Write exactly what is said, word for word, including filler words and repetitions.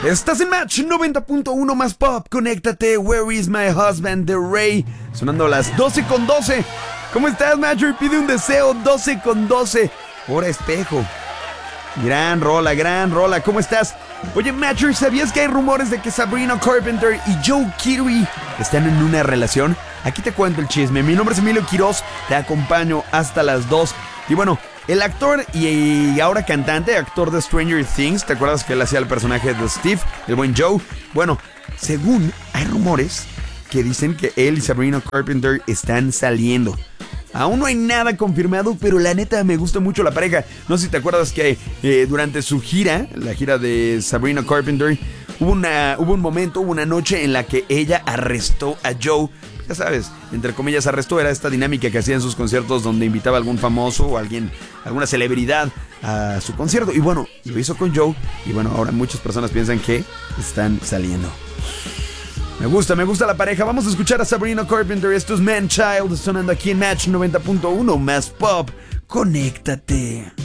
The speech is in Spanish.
Estás en Match noventa punto uno más pop. Conéctate. Where is my husband? The Ray. Sonando a las doce con doce. ¿Cómo estás, Matcher? Pide un deseo. doce con doce. Hora espejo. Gran rola, gran rola. ¿Cómo estás? Oye, Matcher, ¿sabías que hay rumores de que Sabrina Carpenter y Joe Keery están en una relación? Aquí te cuento el chisme. Mi nombre es Emilio Quiroz. Te acompaño hasta las dos. Y bueno, el actor y ahora cantante, actor de Stranger Things, ¿te acuerdas que él hacía el personaje de Steve, el buen Joe? Bueno, según hay rumores que dicen que él y Sabrina Carpenter están saliendo. Aún no hay nada confirmado, pero la neta me gusta mucho la pareja. No sé si te acuerdas que eh, durante su gira, la gira de Sabrina Carpenter, hubo, una, hubo un momento, hubo una noche en la que ella arrestó a Joe. Ya sabes, entre comillas arrestó, era esta dinámica que hacía en sus conciertos donde invitaba a algún famoso o alguien, alguna celebridad a su concierto. Y bueno, lo hizo con Joe. Y bueno, ahora muchas personas piensan que están saliendo. Me gusta, me gusta la pareja. Vamos a escuchar a Sabrina Carpenter. Esto es Man Child sonando aquí en Match noventa punto uno más pop. Conéctate.